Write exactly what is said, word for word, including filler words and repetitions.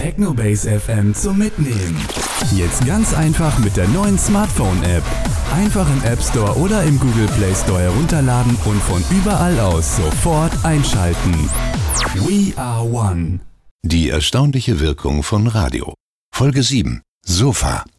Technobase F M zum Mitnehmen. Jetzt ganz einfach mit der neuen Smartphone-App. Einfach im App Store oder im Google Play Store herunterladen und von überall aus sofort einschalten. We are one. Die erstaunliche Wirkung von Radio. Folge sieben. Sofa.